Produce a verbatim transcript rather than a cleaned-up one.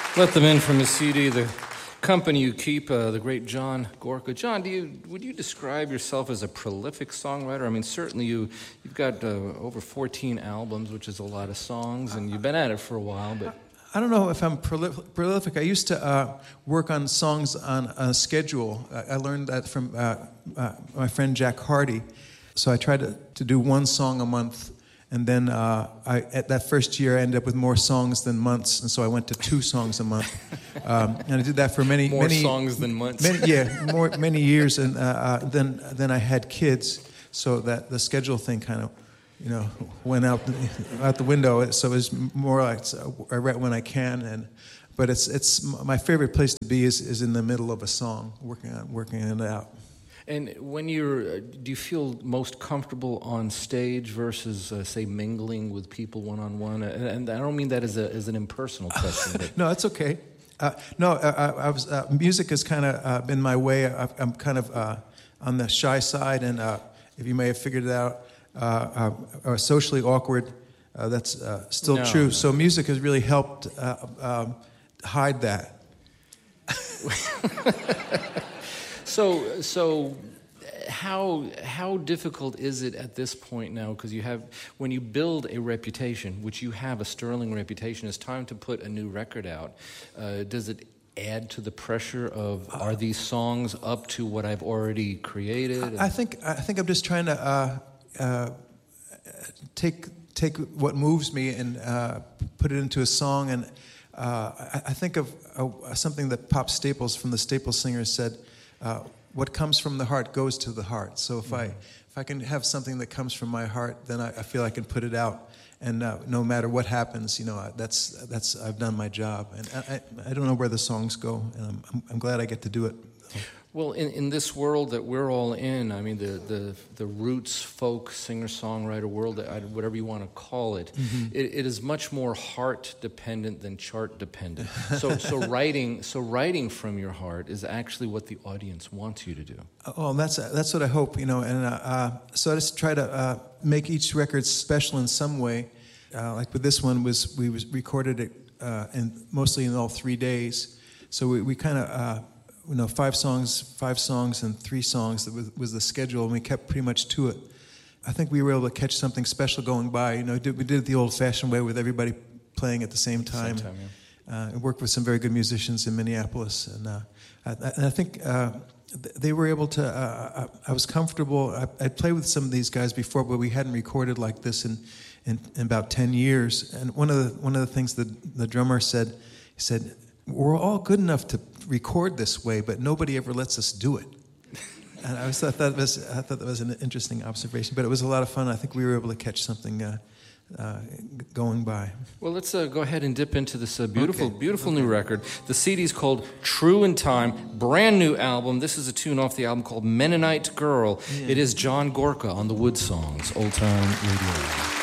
Let them in from his C D, The Company You Keep, uh, the great John Gorka. John, do you would you describe yourself as a prolific songwriter? I mean, certainly you, you've got uh, over fourteen albums, which is a lot of songs, and you've been at it for a while, but... I don't know if I'm prolif- prolific. I used to uh, work on songs on a schedule. I, I learned that from uh, uh, my friend Jack Hardy. So I tried to, to do one song a month. And then uh, I, at that first year, I ended up with more songs than months, and so I went to two songs a month. Um, and I did that for many, more many songs than months. Many, yeah, more many years. And uh, uh, then then I had kids, so that the schedule thing kind of, you know, went out out the window. So it was more like I write when I can, and but it's it's my favorite place to be is, is in the middle of a song, working on working it out. And when you're, do you feel most comfortable on stage versus, uh, say, mingling with people one-on-one? And, and I don't mean that as, a, as an impersonal question. But. No, it's okay. Uh, no, I, I was. Uh, music has kind of uh, been my way. I, I'm kind of uh, on the shy side, and uh, if you may have figured it out, uh, uh, or socially awkward. Uh, that's uh, still no, true. No. So music has really helped uh, um, hide that. So, so how how difficult is it at this point now? Because you have, when you build a reputation, which you have a sterling reputation, it's time to put a new record out. Uh, does it add to the pressure of, are these songs up to what I've already created? I, I think I think I'm just trying to uh, uh, take take what moves me and uh, put it into a song. And uh, I, I think of uh, something that Pop Staples from the Staples Singers said. Uh, what comes from the heart goes to the heart. So if mm-hmm. I if I can have something that comes from my heart, then I, I feel I can put it out. And uh, no matter what happens, you know, that's that's I've done my job. And I I don't know where the songs go, and I'm I'm, I'm glad I get to do it. Well, in, in this world that we're all in, I mean, the, the, the roots, folk, singer-songwriter world, whatever you want to call it, mm-hmm. it, it is much more heart-dependent than chart-dependent. So so writing so writing from your heart is actually what the audience wants you to do. Oh, that's that's what I hope, you know. And uh, uh, so I just try to uh, make each record special in some way. Uh, like with this one, was we was recorded it uh, in mostly in all three days. So we, we kind of... Uh, You know, five songs, five songs, and three songs. That was, was the schedule, and we kept pretty much to it. I think we were able to catch something special going by. You know, we did, we did it the old-fashioned way with everybody playing at the same time. Same time, yeah. Uh, and worked with some very good musicians in Minneapolis, and, uh, I, and I think uh, they were able to. Uh, I, I was comfortable. I, I'd played with some of these guys before, but we hadn't recorded like this in, in, in about ten years. And one of the one of the things that the drummer said, he said, "We're all good enough to record this way, but nobody ever lets us do it." And I was thought that was I thought that was an interesting observation, but it was a lot of fun. I think we were able to catch something uh, uh, going by. Well, let's uh, go ahead and dip into this uh, beautiful, okay. beautiful okay. new record. The C D's called True in Time, brand new album. This is a tune off the album called Mennonite Girl. Yeah. It is John Gorka on the Wood Songs, Old Time Radio.